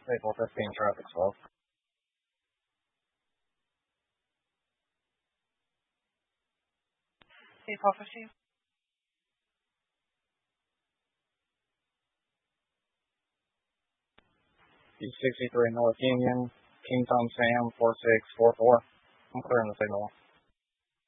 April 15 traffic slow. April 15. East 63 North Union, King Tom Sam 4644. I'm clearing the signal.